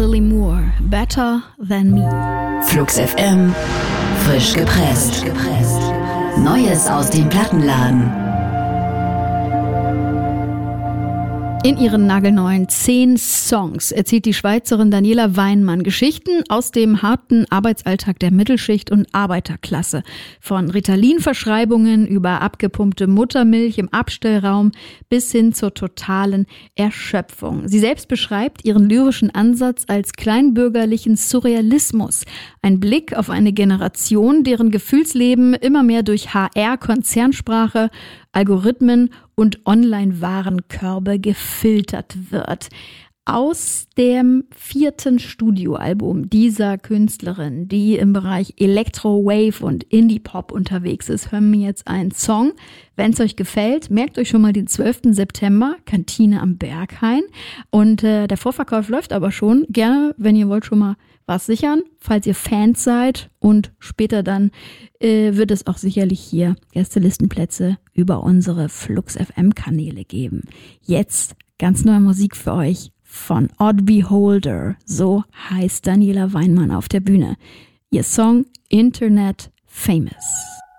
Lily Moore, Better Than Me. Flux FM, frisch gepresst. Neues aus dem Plattenladen. In ihren nagelneuen 10 Songs erzählt die Schweizerin Daniela Weinmann Geschichten aus dem harten Arbeitsalltag der Mittelschicht und Arbeiterklasse. Von Ritalin-Verschreibungen über abgepumpte Muttermilch im Abstellraum bis hin zur totalen Erschöpfung. Sie selbst beschreibt ihren lyrischen Ansatz als kleinbürgerlichen Surrealismus. Ein Blick auf eine Generation, deren Gefühlsleben immer mehr durch HR, Konzernsprache, Algorithmen und Online-Warenkörbe gefiltert wird. Aus dem 4. Studioalbum dieser Künstlerin, die im Bereich Electro, Wave und Indie-Pop unterwegs ist, hören wir jetzt einen Song. Wenn es euch gefällt, merkt euch schon mal den 12. September, Kantine am Berghain. Und der Vorverkauf läuft aber schon. Gerne, wenn ihr wollt, schon mal was sichern, falls ihr Fans seid. Und später dann wird es auch sicherlich hier Gästelistenplätze über unsere Flux FM-Kanäle geben. Jetzt ganz neue Musik für euch von Odd Beholder. So heißt Daniela Weinmann auf der Bühne. Ihr Song Internet Famous.